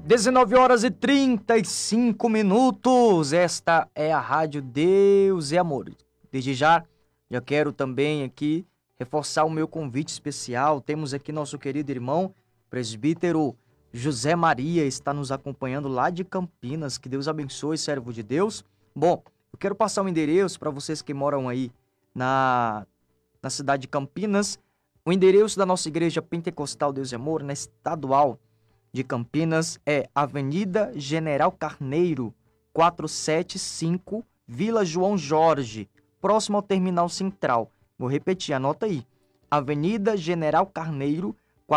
19 horas e 35 minutos. Esta é a Rádio Deus e Amor. Desde já quero também aqui reforçar o meu convite especial. Temos aqui nosso querido irmão, presbítero José Maria, está nos acompanhando lá de Campinas. Que Deus abençoe, servo de Deus. Bom, eu quero passar um endereço para vocês que moram aí na cidade de Campinas. O endereço da nossa igreja Pentecostal Deus e Amor, na estadual de Campinas, é Avenida General Carneiro, 475, Vila João Jorge, próximo ao Terminal Central. Vou repetir, anota aí. Avenida General Carneiro,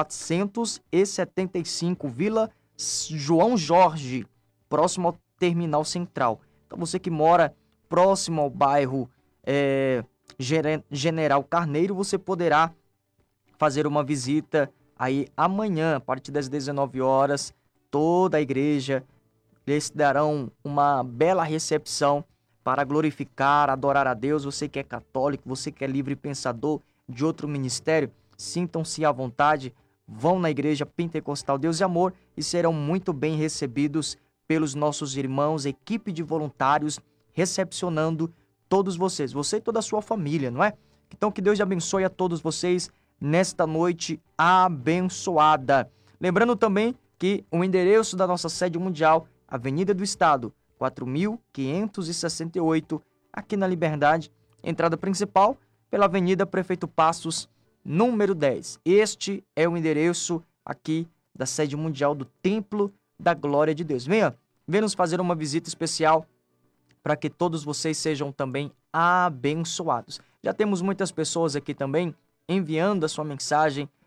475, Vila João Jorge, próximo ao Terminal Central. Então você que mora próximo ao bairro General Carneiro, você poderá fazer uma visita aí amanhã, a partir das 19 horas, toda a igreja, eles darão uma bela recepção para glorificar, adorar a Deus. Você que é católico, você que é livre pensador de outro ministério, sintam-se à vontade, vão na igreja Pentecostal Deus e Amor e serão muito bem recebidos pelos nossos irmãos, equipe de voluntários, recepcionando todos vocês, você e toda a sua família, não é? Então que Deus abençoe a todos vocês nesta noite abençoada. Lembrando também que o endereço da nossa sede mundial, Avenida do Estado, 4.568, aqui na Liberdade, entrada principal pela Avenida Prefeito Passos, número 10. Este é o endereço aqui da sede mundial do Templo da Glória de Deus. Venha nos fazer uma visita especial para que todos vocês sejam também abençoados. Já temos muitas pessoas aqui também enviando a sua mensagem